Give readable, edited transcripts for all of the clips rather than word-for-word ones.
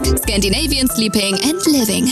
Scandinavian Sleeping and Living.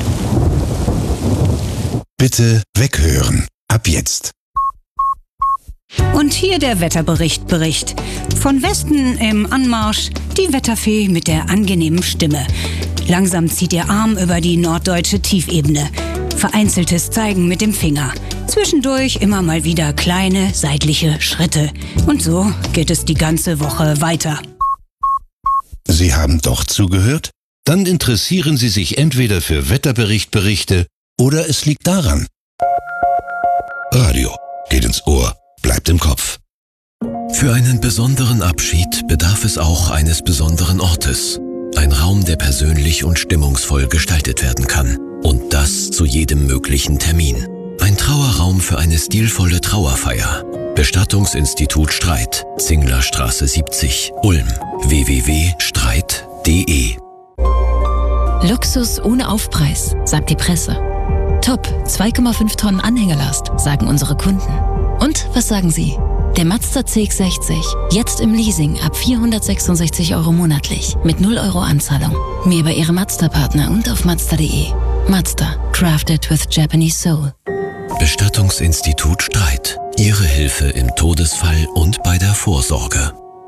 Bitte weghören. Ab jetzt. Und hier der Wetterbericht. Von Westen im Anmarsch die Wetterfee mit der angenehmen Stimme. Langsam zieht ihr Arm über die norddeutsche Tiefebene. Vereinzeltes Zeigen mit dem Finger. Zwischendurch immer mal wieder kleine seitliche Schritte. Und so geht es die ganze Woche weiter. Sie haben doch zugehört? Dann interessieren Sie sich entweder für Wetterberichte oder es liegt daran. Radio geht ins Ohr, bleibt im Kopf. Für einen besonderen Abschied bedarf es auch eines besonderen Ortes. Ein Raum, der persönlich und stimmungsvoll gestaltet werden kann. Und das zu jedem möglichen Termin. Ein Trauerraum für eine stilvolle Trauerfeier. Bestattungsinstitut Streit, Zinglerstraße 70, Ulm. www.streit.de. Luxus ohne Aufpreis, sagt die Presse. Top, 2,5 Tonnen Anhängerlast, sagen unsere Kunden. Und was sagen Sie? Der Mazda CX-60, jetzt im Leasing ab 466 € monatlich, mit 0 € Anzahlung. Mehr bei Ihrem Mazda-Partner und auf Mazda.de. Mazda, crafted with Japanese soul. Bestattungsinstitut Streit. Ihre Hilfe im Todesfall und bei der Vorsorge.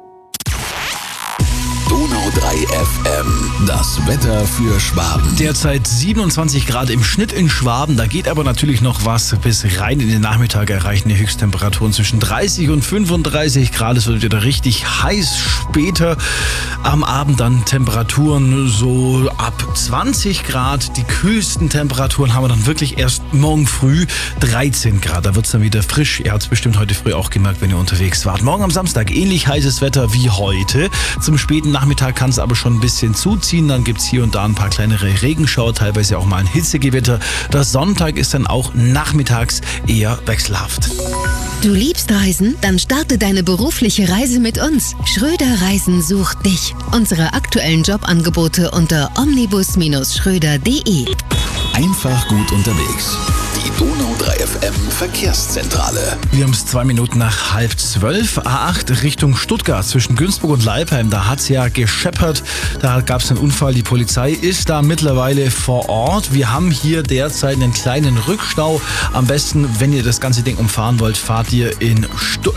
Donau 3 FM, das Wetter für Schwaben. Derzeit 27 Grad im Schnitt in Schwaben. Da geht aber natürlich noch was. Bis rein in den Nachmittag erreichen die Höchsttemperaturen zwischen 30 und 35 Grad. Es wird wieder richtig heiß. Später am Abend dann Temperaturen so ab 20 Grad. Die kühlsten Temperaturen haben wir dann wirklich erst morgen früh 13 Grad. Da wird es dann wieder frisch. Ihr habt es bestimmt heute früh auch gemerkt, wenn ihr unterwegs wart. Morgen am Samstag ähnlich heißes Wetter wie heute. Zum späten Nachmittag kann es aber schon ein bisschen zuziehen. Dann gibt es hier und da ein paar kleinere Regenschauer, teilweise auch mal ein Hitzegewitter. Der Sonntag ist dann auch nachmittags eher wechselhaft. Du liebst Reisen? Dann starte deine berufliche Reise mit uns. Schröder Reisen sucht dich. Unsere aktuellen Jobangebote unter omnibus-schröder.de. Einfach gut unterwegs. Die Donau 3 FM Verkehrszentrale. Wir haben es 2 Minuten nach 11:30. A8 Richtung Stuttgart zwischen Günzburg und Leipheim. Da hat es ja gescheppert. Da gab es einen Unfall. Die Polizei ist da mittlerweile vor Ort. Wir haben hier derzeit einen kleinen Rückstau. Am besten, wenn ihr das ganze Ding umfahren wollt, fahrt ihr in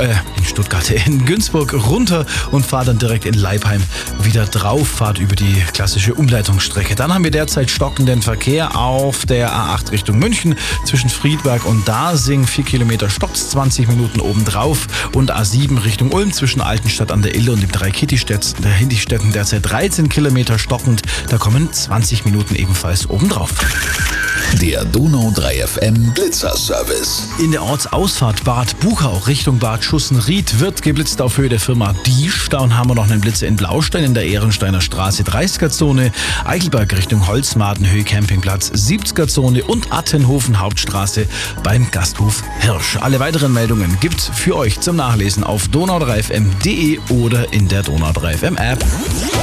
Günzburg runter und fahrt dann direkt in Leipheim wieder drauf. Fahrt über die klassische Umleitungsstrecke. Dann haben wir derzeit stockenden Verkehr auf der A8 Richtung München. Zwischen Friedberg und Dasing 4 Kilometer stoppt 20 Minuten obendrauf. Und A7 Richtung Ulm zwischen Altenstadt an der Ille und dem Dreikitti-Städten derzeit 13 Kilometer stockend. Da kommen 20 Minuten ebenfalls obendrauf. Der Donau 3 FM Blitzerservice. In der Ortsausfahrt Bad Buchau Richtung Bad Schussenried wird geblitzt auf Höhe der Firma Diesch. Dann haben wir noch einen Blitzer in Blaustein in der Ehrensteiner Straße 30er-Zone. Eichelberg Richtung Holzmaden Höhe Campingplatz 70er-Zone und Attenhofen Hauptstraße beim Gasthof Hirsch. Alle weiteren Meldungen gibt's für euch zum Nachlesen auf donau3fm.de oder in der Donau 3 FM App.